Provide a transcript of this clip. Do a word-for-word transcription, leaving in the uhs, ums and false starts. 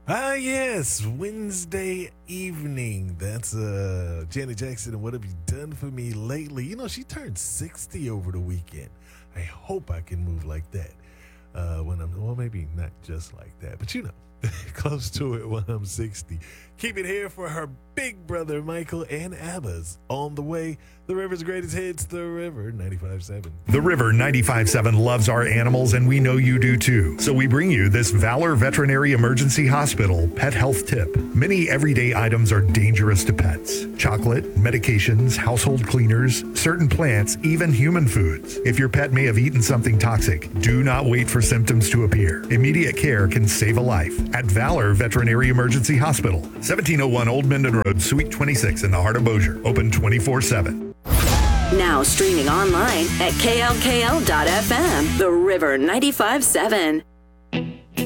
Ah, yes, Wednesday evening. That's uh, Janet Jackson, and what have you done for me lately? You know, she turned sixty over the weekend. I hope I can move like that uh, when I'm, well, maybe not just like that, but you know, close to it when I'm sixty. Keep it here for her big brother, Michael, and ABBA's On the Way. The River's greatest hits, The River ninety-five point seven. The River ninety-five point seven loves our animals, and we know you do too. So we bring you this Valor Veterinary Emergency Hospital pet health tip. Many everyday items are dangerous to pets. Chocolate, medications, household cleaners, certain plants, even human foods. If your pet may have eaten something toxic, do not wait for symptoms to appear. Immediate care can save a life. At Valor Veterinary Emergency Hospital, seventeen oh one Old Minden Road, Suite twenty-six in the heart of Bossier. Open twenty-four seven. Now streaming online at K L K L dot F M. The River ninety-five point seven.